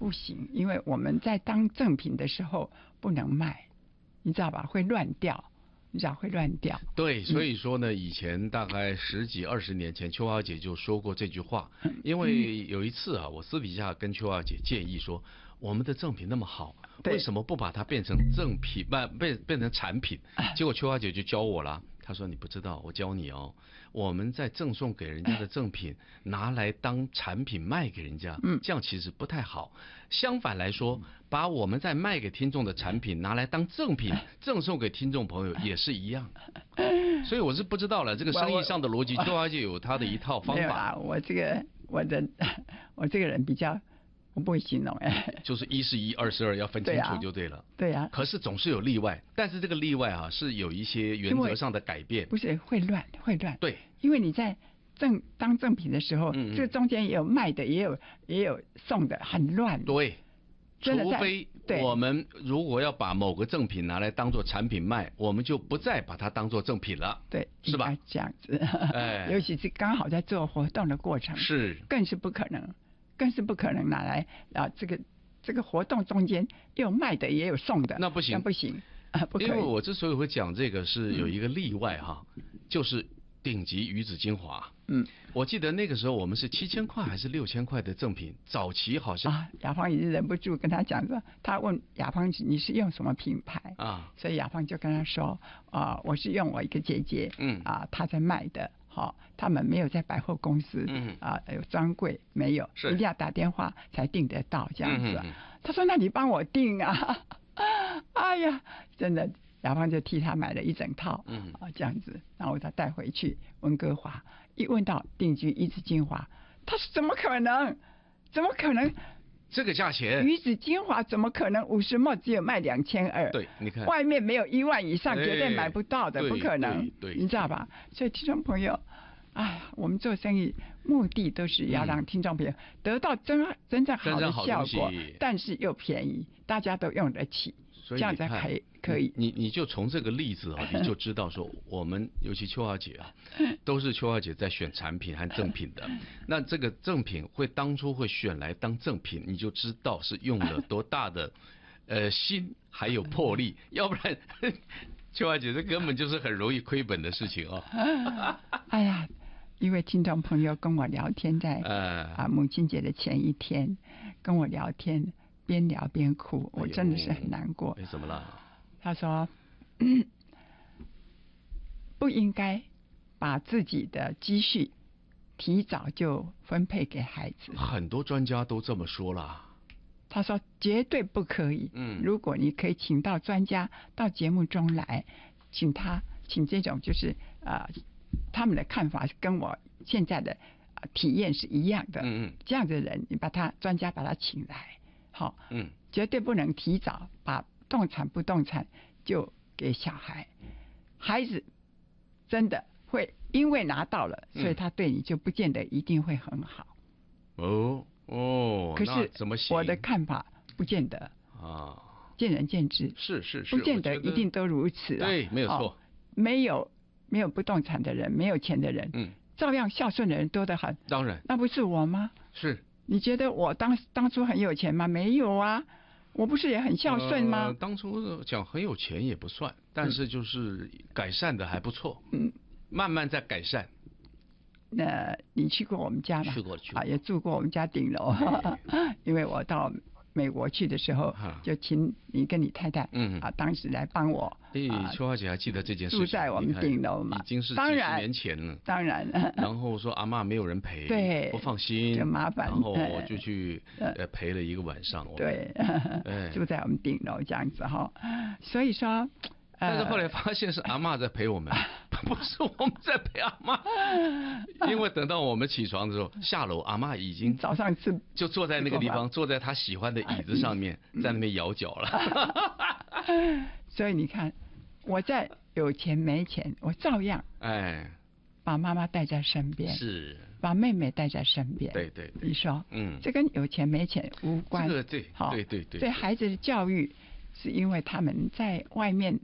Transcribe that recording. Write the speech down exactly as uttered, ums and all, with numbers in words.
不行，因为我们在当赠品的时候不能卖，你知道吧？会乱掉。你知道会乱掉。 对，所以说呢，以前大概十几二十年前，秋华姐就说过这句话。因为有一次啊，我私底下跟秋华姐建议说，我们的赠品那么好，为什么不把它变成赠品，不变变成产品？结果秋华姐就教我了。她说你不知道，我教你哦。我们在赠送给人家的赠品，拿来当产品卖给人家，嗯，这样其实不太好。相反来说，把我们在卖给听众的产品拿来当赠品，赠送给听众朋友也是一样。所以我是不知道了，这个生意上的逻辑，秋华姐有她的一套方法。 没有啊，我这个我的我这个人比较。我不会形容哎， 就是一是一，二是二，要分清楚就对了。 对呀、啊。 可是总是有例外，但是这个例外啊是有一些原则上的改变。 不是会乱，会乱。 对， 因为你在赠当赠品的时候，嗯嗯这中间也有卖的，也有也有送的，很乱。 对。除非我们如果要把某个赠品拿来当做产品卖，我们就不再把它当做赠品了。 对， 是吧？ 这样子。哎，尤其是刚好在做活动的过程， 是更是不可能。更是不可能拿来啊！这个这个活动中间有卖的也有送的， 那不行， 那不行啊！不可以。 因为我之所以会讲这个，是有一个例外哈，嗯、就是顶级鱼子精华。嗯，我记得那个时候我们是七千块还是六千块的赠品，早期好像啊，雅芳也是忍不住跟他讲说，他问雅芳你是用什么品牌啊？所以雅芳就跟他说啊，我是用我一个姐姐，嗯啊，她在卖的。好、哦，他们没有在百货公司，嗯啊有专柜没有，一定要打电话才订得到这样子、啊。嗯、他说：“那你帮我订啊！”哎呀，真的，雅芳就替他买了一整套，嗯啊这样子，然后他带回去温哥华，一问到定居鱼子精华，他说：“怎么可能？怎么可能？” 这个价钱， 鱼子精华怎么可能五十毫只有卖两千二？ 对，你看外面没有一万以上，绝对买不到的，不可能。 对， 你知道吧？所以听众朋友，哎，我们做生意目的都是要让听众朋友得到真真正好的效果，但是又便宜，大家都用得起。这样才可以可以。 你你就从这个例子啊，你就知道说，我们尤其秋华姐啊，都是秋华姐在选产品和赠品的。那这个赠品会当初会选来当赠品，你就知道是用了多大的呃心还有魄力，要不然秋华姐这根本就是很容易亏本的事情哦。 哎呀，一位听众朋友跟我聊天在，在啊母亲节的前一天跟我聊天。边聊边哭，我真的是很难过。 为什么了？ 他说、嗯，不应该把自己的积蓄提早就分配给孩子。 很多专家都这么说了。 他说绝对不可以。嗯，如果你可以请到专家到节目中来，请他请这种就是呃他们的看法跟我现在的、呃、体验是一样的。嗯嗯，这样的人，你把他专家把他请来。好，嗯，绝对不能提早把动产不动产就给小孩，孩子真的会因为拿到了，所以他对你就不见得一定会很好。 哦哦， 可是怎么行？ 我的看法不见得啊，见仁见智， 是是是， 不见得一定都如此、啊。 对，没有错、哦， 没有没有不动产的人，没有钱的人，嗯，照样孝顺的人多得很。 当然， 那不是我吗？ 是。 你觉得我当当初很有钱吗？没有啊，我不是也很孝顺吗？ 呃、当初讲很有钱也不算，但是就是改善的还不错，嗯，慢慢在改善。 那你去过我们家吗？ 去过去过啊，也住过我们家顶楼，因为我到美国去的时候，就请你跟你太太，嗯啊，当时来帮我。 哎，秋华姐还记得这件事情？ 住在我们顶楼嘛， 已经是几十年前了。 当然。 然后说阿嬷没有人陪， 对， 不放心， 就麻烦。 然后我就去呃陪了一个晚上。 对，住在我们顶楼这样子哈，所以说。 但是后来发现是阿嬷在陪我们，不是我们在陪阿嬷。因为等到我们起床的时候，下楼阿嬷已经早上吃就坐在那个地方，坐在她喜欢的椅子上面，在那边摇脚了。 所以你看，我在有钱没钱，我照样哎把妈妈带在身边， 是把妹妹带在身边。 对对对， 你说，嗯，这跟有钱没钱无关。 这个对，对对对， 所以孩子的教育。是因为他们在外面